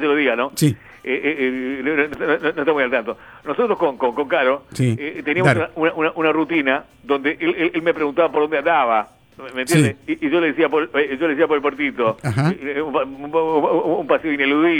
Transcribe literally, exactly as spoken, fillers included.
se lo diga, ¿no? Sí. Eh, eh, no, no, no, no estoy muy al tanto. Nosotros con, con, con Caro Sí. eh, teníamos Claro. una, una, una rutina donde él, él, él me preguntaba por dónde andaba, ¿me entiendes? Sí. Y, y yo le decía por, eh, yo le decía por el portito, Ajá. un, un, un paseo ineludible.